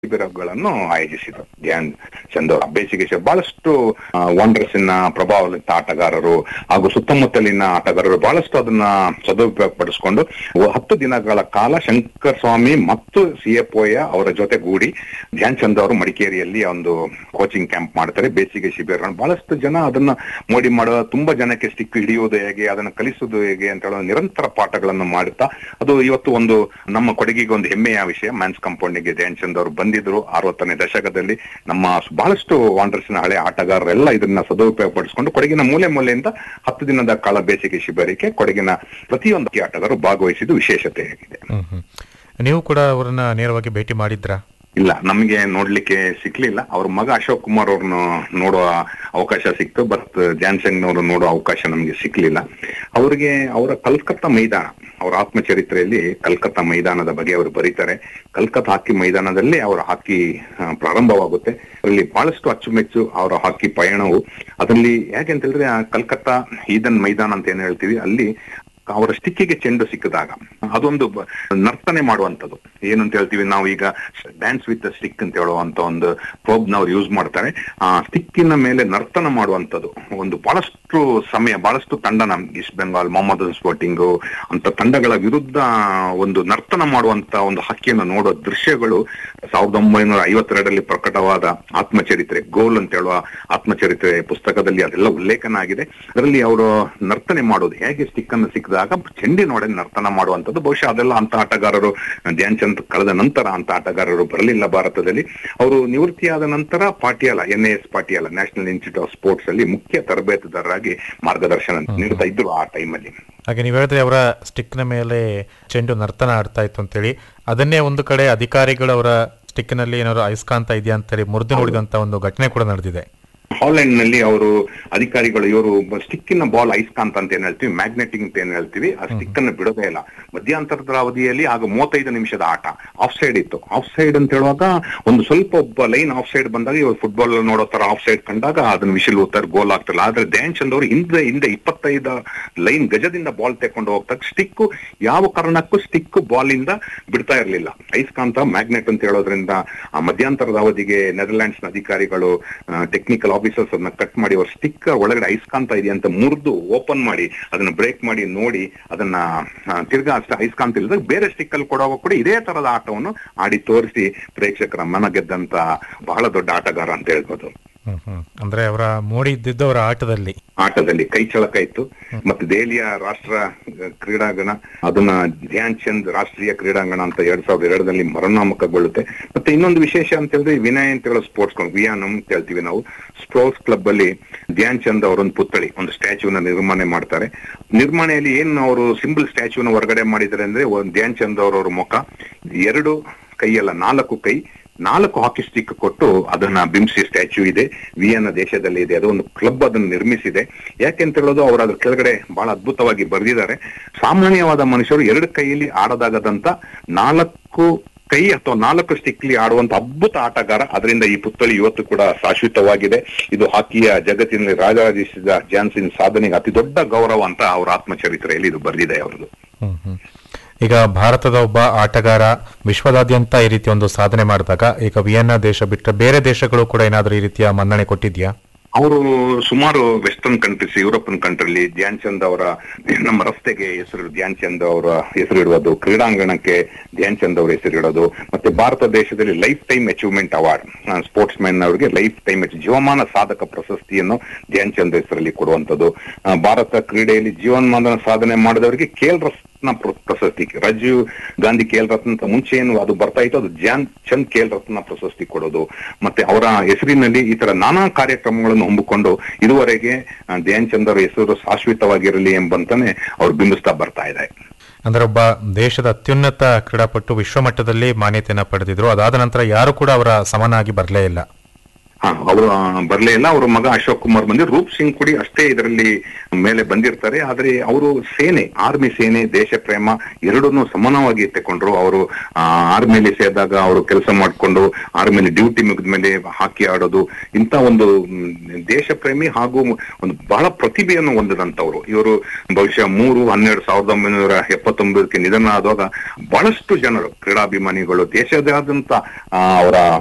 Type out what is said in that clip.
ಶಿಬಿರಗಳನ್ನು ಆಯೋಜಿಸಿದರು ಧ್ಯಾನ್ ಚಂದ್ ಅವರು. ಬೇಸಿಗೆ ಶಿಬಿರ ಬಹಳಷ್ಟು ವಾಂಡರ್ಸಿನ ಪ್ರಭಾವಲಿತ ಆಟಗಾರರು ಹಾಗೂ ಸುತ್ತಮುತ್ತಲಿನ ಆಟಗಾರರು ಬಹಳಷ್ಟು ಅದನ್ನ ಸದುಪಯೋಗ ಪಡಿಸಿಕೊಂಡು 10 ದಿನಗಳ ಕಾಲ ಶಂಕರ್ ಸ್ವಾಮಿ ಮತ್ತು ಸಿಎಫ್ಒಯ ಅವರ ಜೊತೆಗೂಡಿ ಧ್ಯಾನ್ ಚಂದ್ ಅವರು ಮಡಿಕೇರಿಯಲ್ಲಿ ಒಂದು ಕೋಚಿಂಗ್ ಕ್ಯಾಂಪ್ ಮಾಡ್ತಾರೆ. ಬೇಸಿಗೆ ಶಿಬಿರ ಬಹಳಷ್ಟು ಜನ ಅದನ್ನ ಮೋಡಿ ಮಾಡುವ, ತುಂಬಾ ಜನಕ್ಕೆ ಸ್ಟಿಕ್ ಹಿಡಿಯುವುದು ಹೇಗೆ, ಅದನ್ನ ಕಲಿಸುವುದು ಹೇಗೆ ಅಂತ ಹೇಳೋ ನಿರಂತರ ಪಾಠಗಳನ್ನು ಮಾಡುತ್ತಾ ಅದು ಇವತ್ತು ಒಂದು ನಮ್ಮ ಕೊಡಗಿಗೆ ಒಂದು ಹೆಮ್ಮೆಯ ವಿಷಯ. ಮ್ಯಾನ್ಸ್ ಕಾಂಪೌಂಡ್ಗೆ ಧ್ಯಾನ್ ಚಂದ್ ಅವರು ಬಂದಿದ್ರು 60ನೇ ದಶಕದಲ್ಲಿ. ನಮ್ಮ ಬಹಳಷ್ಟು ವಾಂಡರ್ಸ್ನ ಹಳೆ ಆಟಗಾರರೆಲ್ಲ ಇದನ್ನ ಸದುಪಯೋಗ ಪಡಿಸಿಕೊಂಡು ಕೊಡಗಿನ ಮೂಲೆ ಮೂಲೆಯಿಂದ 10 ದಿನದ ಕಾಲ ಬೇಸಿಗೆ ಶಿಬಿರಕ್ಕೆ ಕೊಡಗಿನ ಪ್ರತಿಯೊಂದು ಆಟಗಾರರು ಭಾಗವಹಿಸಿದ್ದು ವಿಶೇಷತೆಯಾಗಿದೆ. ನೀವು ಕೂಡ ಅವರನ್ನ ನೇರವಾಗಿ ಭೇಟಿ ಮಾಡಿದ್ರಾ? ಇಲ್ಲ, ನಮ್ಗೆ ನೋಡ್ಲಿಕ್ಕೆ ಸಿಕ್ಲಿಲ್ಲ. ಅವ್ರ ಮಗ ಅಶೋಕ್ ಕುಮಾರ್ ಅವ್ರನ್ನ ನೋಡುವ ಅವಕಾಶ ಸಿಕ್ತು, ಬಟ್ ಧ್ಯಾನ್ ಚಂದ್ ಅವರು ನೋಡುವ ಅವಕಾಶ ನಮ್ಗೆ ಸಿಕ್ಲಿಲ್ಲ. ಅವ್ರಿಗೆ ಅವರ ಕಲ್ಕತ್ತಾ ಮೈದಾನ, ಅವರ ಆತ್ಮಚರಿತ್ರೆಯಲ್ಲಿ ಕಲ್ಕತ್ತಾ ಮೈದಾನದ ಬಗ್ಗೆ ಅವರು ಬರೀತಾರೆ. ಕಲ್ಕತ್ತಾ ಹಾಕಿ ಮೈದಾನದಲ್ಲಿ ಅವರ ಹಾಕಿ ಪ್ರಾರಂಭವಾಗುತ್ತೆ. ಅದರಲ್ಲಿ ಬಹಳಷ್ಟು ಅಚ್ಚುಮೆಚ್ಚು ಅವರ ಹಾಕಿ ಪಯಣವು. ಅದರಲ್ಲಿ ಯಾಕೆ ಅಂತ ಹೇಳಿದ್ರೆ ಕಲ್ಕತ್ತಾ ಈದನ್ ಮೈದಾನ ಅಂತ ಏನ್ ಹೇಳ್ತೀವಿ, ಅಲ್ಲಿ ಅವರ ಸ್ಟಿಕ್ಕಿಗೆ ಚೆಂಡು ಸಿಕ್ಕಿದಾಗ ಅದೊಂದು ನರ್ತನೆ ಮಾಡುವಂಥದ್ದು. ಏನಂತ ಹೇಳ್ತೀವಿ ನಾವು ಈಗ ಡ್ಯಾನ್ಸ್ ವಿತ್ ಸ್ಟಿಕ್ ಅಂತ ಹೇಳುವಂತ ಒಂದು ಪ್ರೋಬ್ ಅವ್ರು ಯೂಸ್ ಮಾಡ್ತಾರೆ. ಆ ಸ್ಟಿಕ್ಕಿನ ಮೇಲೆ ನರ್ತನ ಮಾಡುವಂಥದ್ದು ಒಂದು ಬಹಳಷ್ಟು ಸಮಯ, ಬಹಳಷ್ಟು ತಂಡನ ಈಸ್ಟ್ ಬೆಂಗಾಲ್, ಮೊಹಮ್ಮದ್ ಸ್ಪೋರ್ಟಿಂಗ್ ಅಂತ ತಂಡಗಳ ವಿರುದ್ಧ ಒಂದು ನರ್ತನ ಮಾಡುವಂತ ಒಂದು ಹಾಕಿಯನ್ನು ನೋಡೋ ದೃಶ್ಯಗಳು 1952ರಲ್ಲಿ ಪ್ರಕಟವಾದ ಆತ್ಮಚರಿತ್ರೆ, ಗೋಲ್ ಅಂತ ಹೇಳುವ ಆತ್ಮಚರಿತ್ರೆ ಪುಸ್ತಕದಲ್ಲಿ ಅದೆಲ್ಲ ಉಲ್ಲೇಖನ ಆಗಿದೆ. ಅದರಲ್ಲಿ ಅವರು ನರ್ತನೆ ಮಾಡೋದು ಹೇಗೆ, ಸ್ಟಿಕ್ ಅನ್ನು ಸಿಕ್ಕಿದಾಗ ಚೆಂಡಿನೊಡೆ ನರ್ತನ ಮಾಡುವಂಥದ್ದು. ಬಹುಶಃ ಅದೆಲ್ಲ ಅಂತ ಆಟಗಾರರು ಧ್ಯಾನ್ ಚಂದ್ ಕಳೆದ ನಂತರ ಅಂತ ಆಟಗಾರರು ಬರಲಿಲ್ಲ ಭಾರತದಲ್ಲಿ. ಅವರು ನಿವೃತ್ತಿಯಾದ ನಂತರ Patiala, NIS Patiala, national institute of sports ಅಲ್ಲಿ ಮುಖ್ಯ ತರಬೇತುದಾರರಾಗಿ ಮಾರ್ಗದರ್ಶನ ನೀಡ್ತಾ ಇದ್ರು ಆ ಟೈಮಲ್ಲಿ. ಹಾಗೆ ನೀವು ಹೇಳಿದ್ರೆ ಅವರ ಸ್ಟಿಕ್ ನ ಮೇಲೆ ಚೆಂಡು ನರ್ತನ ಆಡ್ತಾ ಇತ್ತು ಅಂತೇಳಿ, ಅದನ್ನೇ ಒಂದು ಕಡೆ ಅಧಿಕಾರಿಗಳು ಅವರ ಸ್ಟಿಕ್ ನಲ್ಲಿ ಏನಾದ್ರು ಅಯಸ್ಕಾಂತ ಇದೆಯಾ ಅಂತೇಳಿ ಮುರಿದು ನೋಡಿದಂತ ಒಂದು ಘಟನೆ ಕೂಡ ನಡೆದಿದೆ. ಹಾಲೆಂಡ್ ನಲ್ಲಿ ಅವರು ಅಧಿಕಾರಿಗಳು ಇವರು ಸ್ಟಿಕ್ಕಿನ ಬಾಲ್ ಅಯಸ್ಕಾಂತ ಅಂತ ಏನ್ ಹೇಳ್ತೀವಿ, ಮ್ಯಾಗ್ನೆಟಿಕ್ ಅಂತ ಏನ್ ಹೇಳ್ತೀವಿ, ಆ ಸ್ಟಿಕ್ ಅನ್ನು ಬಿಡೋದೇ ಇಲ್ಲ. ಮಧ್ಯಂತರದ ಅವಧಿಯಲ್ಲಿ ಆಗ 35 ನಿಮಿಷದ ಆಟ, ಆಫ್ ಸೈಡ್ ಇತ್ತು. ಆಫ್ ಸೈಡ್ ಅಂತ ಹೇಳುವಾಗ ಒಂದು ಸ್ವಲ್ಪ ಒಬ್ಬ ಲೈನ್ ಆಫ್ ಸೈಡ್ ಬಂದಾಗ ಇವಾಗ ಫುಟ್ಬಾಲ್ ನೋಡೋ ತರ ಆಫ್ ಸೈಡ್ ಕಂಡಾಗ ಅದನ್ನ ವಿಶಿಲ್ ಓದ್ತಾರೆ, ಗೋಲ್ ಆಗ್ತಿಲ್ಲ. ಆದ್ರೆ ಧ್ಯಾನ್ ಚಂದ್ ಅವರು ಹಿಂದೆ 25 ಲೈನ್ ಗಜದಿಂದ ಬಾಲ್ ತೆಕೊಂಡು ಹೋಗ್ತಾರೆ. ಸ್ಟಿಕ್ ಯಾವ ಕಾರಣಕ್ಕೂ ಸ್ಟಿಕ್ ಬಾಲ್ ಇಂದ ಬಿಡ್ತಾ ಇರ್ಲಿಲ್ಲ. ಅಯಸ್ಕಾಂತ ಮ್ಯಾಗ್ನೆಟ್ ಅಂತ ಹೇಳೋದ್ರಿಂದ ಆ ಮಧ್ಯಂತರದ ಅವಧಿಗೆ ನೆದರ್ಲ್ಯಾಂಡ್ಸ್ ನ ಅಧಿಕಾರಿಗಳು ಟೆಕ್ನಿಕಲ್ ಆಫೀಸರ್ಸ್ ಅದನ್ನ ಕಟ್ ಮಾಡಿ ಅವ್ರ ಸ್ಟಿಕ್ ಒಳಗಡೆ ಅಯಸ್ಕಾಂತ ಇದೆ ಅಂತ ಮುರಿದು ಓಪನ್ ಮಾಡಿ ಅದನ್ನ ಬ್ರೇಕ್ ಮಾಡಿ ನೋಡಿ ಅದನ್ನ ತಿರ್ಗಾ ಅಷ್ಟೇ ಅಯಸ್ಕಾಂತ ಇಲ್ಲದಾಗ ಬೇರೆ ಸ್ಟಿಕ್ ಅಲ್ಲಿ ಕೊಡುವಾಗ ಕೂಡ ಇದೇ ತರದ ಆಟವನ್ನು ಆಡಿ ತೋರಿಸಿ ಪ್ರೇಕ್ಷಕರ ಮನ ಗೆದ್ದಂತ ಬಹಳ ದೊಡ್ಡ ಆಟಗಾರ ಅಂತ ಹೇಳ್ಬೋದು. ಅಂದ್ರೆ ಅವರ ಮೋಡಿ ಇದ್ದಿದ್ದು ಅವರ ಆಟದಲ್ಲಿ ಕೈ ಚಳಕ ಇತ್ತು. ಮತ್ತೆ ದೆಹಲಿಯ ರಾಷ್ಟ್ರ ಕ್ರೀಡಾಂಗಣ ಅದನ್ನ ಧ್ಯಾನ್ ಚಂದ್ ರಾಷ್ಟ್ರೀಯ ಕ್ರೀಡಾಂಗಣ ಅಂತ 2002ರಲ್ಲಿ ಮರಣಾಮುಖಗೊಳ್ಳುತ್ತೆ. ಮತ್ತೆ ಇನ್ನೊಂದು ವಿಶೇಷ ಅಂತ ಹೇಳಿದ್ರೆ ವಿನಯ್ ಅಂತ ಹೇಳೋ ಸ್ಪೋರ್ಟ್ಸ್ ಕ್ಲಬ್, ವಿಯಾನಂ ಅಂತ ಹೇಳ್ತೀವಿ ನಾವು, ಸ್ಪೋರ್ಟ್ಸ್ ಕ್ಲಬ್ ಅಲ್ಲಿ ಧ್ಯಾನ್ ಚಂದ್ ಅವರೊಂದು ಪುತ್ಥಳಿ, ಒಂದು ಸ್ಟ್ಯಾಚ್ಯೂನ ನಿರ್ಮಾಣ ಮಾಡ್ತಾರೆ. ನಿರ್ಮಾಣದಲ್ಲಿ ಏನ್ ಅವರು ಸಿಂಬಲ್ ಸ್ಟ್ಯಾಚ್ಯೂನ ಹೊರಗಡೆ ಮಾಡಿದ್ದಾರೆ ಅಂದ್ರೆ ಧ್ಯಾನ್ ಚಂದ್ ಅವರವ್ರ ಮುಖ, 2 ಕೈಯಲ್ಲ 4 ಕೈ, 4 ಹಾಕಿ ಸ್ಟಿಕ್ ಕೊಟ್ಟು ಅದನ್ನ ಬಿಂಬಿಸಿ ಸ್ಟ್ಯಾಚ್ಯೂ ಇದೆ. ವಿಯನ್ನ ದೇಶದಲ್ಲಿ ಇದೆ. ಅದು ಒಂದು ಕ್ಲಬ್ ಅದನ್ನು ನಿರ್ಮಿಸಿದೆ. ಯಾಕೆಂತ ಹೇಳೋದು ಅವರು ಅದ್ರ ಕೆಳಗಡೆ ಬಹಳ ಅದ್ಭುತವಾಗಿ ಬರೆದಿದ್ದಾರೆ. ಸಾಮಾನ್ಯವಾದ ಮನುಷ್ಯರು 2 ಕೈಯಲ್ಲಿ ಆಡದಾಗದಂತ 4 ಕೈ ಅಥವಾ 4 ಸ್ಟಿಕ್ಲಿ ಆಡುವಂತ ಅದ್ಭುತ ಆಟಗಾರ. ಅದರಿಂದ ಈ ಪುತ್ಥಳಿ ಇವತ್ತು ಕೂಡ ಶಾಶ್ವತವಾಗಿದೆ. ಇದು ಹಾಕಿಯ ಜಗತ್ತಿನಲ್ಲಿ ರಾಜರಾಜಿಸಿದ ಧ್ಯಾನ್ ಸಾಧನೆಗೆ ಅತಿ ದೊಡ್ಡ ಗೌರವ ಅಂತ ಅವರ ಆತ್ಮಚರಿತ್ರೆಯಲ್ಲಿ ಇದು ಬರೆದಿದೆ ಅವರದು. ಈಗ ಭಾರತದ ಒಬ್ಬ ಆಟಗಾರ ವಿಶ್ವದಾದ್ಯಂತ ಈ ರೀತಿ ಒಂದು ಸಾಧನೆ ಮಾಡಿದಾಗ, ಈಗ ವಿಯೆನ್ನಾ ದೇಶ ಬಿಟ್ಟರೆ ಬೇರೆ ದೇಶಗಳು ಕೂಡ ಏನಾದರೂ ಈ ರೀತಿಯ ಮನ್ನಣೆ ಕೊಟ್ಟಿದ್ಯಾ? ಅವರು ಸುಮಾರು western countries, European ಕಂಟ್ರಿಲಿ Dhyan Chand ಅವರ ನಮ್ಮ ರಸ್ತೆಗೆ ಹೆಸರು ಧ್ಯಾನ್ ಚಂದ್ ಅವರ ಹೆಸರಿಡುವುದು, ಕ್ರೀಡಾಂಗಣಕ್ಕೆ ಧ್ಯಾನ್ ಚಂದ್ ಅವರ ಹೆಸರಿಡೋದು, ಮತ್ತೆ ಭಾರತ ದೇಶದಲ್ಲಿ life time achievement award, sports man ಅವರಿಗೆ ಲೈಫ್ ಟೈಮ್ ಜೀವಮಾನ ಸಾಧಕ ಪ್ರಶಸ್ತಿಯನ್ನು ಧ್ಯಾನ್ ಚಂದ್ ಹೆಸರಲ್ಲಿ ಕೊಡುವಂಥದ್ದು. ಭಾರತ ಕ್ರೀಡೆಯಲ್ಲಿ ಜೀವಮಾನ ಸಾಧನೆ ಮಾಡಿದವರಿಗೆ ಖೇಲ್ ರತ್ನ ಪ್ರಶಸ್ತಿ, ರಾಜೀವ್ ಗಾಂಧಿ ಖೇಲ್ ರತ್ನ ಅಂತ ಮುಂಚೆ ಏನು ಅದು ಬರ್ತಾ ಇತ್ತು, ಅದು ಧ್ಯಾನ್ ಚಂದ್ ಖೇಲ್ ರತ್ನ ಪ್ರಶಸ್ತಿ ಕೊಡೋದು. ಮತ್ತೆ ಅವರ ಹೆಸರಿನಲ್ಲಿ ಈ ತರ ನಾನಾ ಕಾರ್ಯಕ್ರಮಗಳನ್ನು ಹಮ್ಮಿಕೊಂಡು ಇದುವರೆಗೆ ಧ್ಯಾನ್ ಚಂದ್ ಅವರ ಹೆಸರು ಶಾಶ್ವತವಾಗಿರಲಿ ಎಂಬಂತಾನೆ ಅವ್ರು ಬಿಂಬಿಸ್ತಾ ಬರ್ತಾ ಇದೆ. ಅಂದ್ರೆ ಒಬ್ಬ ದೇಶದ ಅತ್ಯುನ್ನತ ಕ್ರೀಡಾಪಟು ವಿಶ್ವಮಟ್ಟದಲ್ಲಿ ಮಾನ್ಯತೆಯನ್ನ ಪಡೆದಿದ್ರು. ಅದಾದ ನಂತರ ಯಾರು ಕೂಡ ಅವರ ಸಮನಾಗಿ ಬರಲೇ ಇಲ್ಲ. ಅವರು ಬರ್ಲೇ ಇಲ್ಲ. ಅವ್ರ ಮಗ ಅಶೋಕ್ ಕುಮಾರ್ ಬಂದು ರೂಪ್ ಸಿಂಗ್ ಕೂಡ ಅಷ್ಟೇ ಇದರಲ್ಲಿ ಮೇಲೆ ಬಂದಿರ್ತಾರೆ. ಆದ್ರೆ ಅವರು ಸೇನೆ, ಆರ್ಮಿ ಸೇನೆ, ದೇಶ ಪ್ರೇಮ ಎರಡನ್ನೂ ಸಮಾನವಾಗಿ ತಕೊಂಡ್ರು. ಅವರು ಆರ್ಮಿಯಲ್ಲಿ ಸೇರಿದಾಗ ಅವರು ಕೆಲಸ ಮಾಡ್ಕೊಂಡು ಆರ್ಮಿಲಿ ಡ್ಯೂಟಿ ಮುಗಿದ ಮೇಲೆ ಹಾಕಿ ಆಡೋದು, ಇಂತ ಒಂದು ದೇಶ ಪ್ರೇಮಿ ಹಾಗೂ ಒಂದು ಬಹಳ ಪ್ರತಿಭೆಯನ್ನು ಹೊಂದಿದಂತವ್ರು ಇವರು. ಬಹುಶಃ 3/12/1979 ನಿಧನ ಆದಾಗ ಬಹಳಷ್ಟು ಜನರು ಕ್ರೀಡಾಭಿಮಾನಿಗಳು ದೇಶದಾದ್ಯಂತ ಅವರ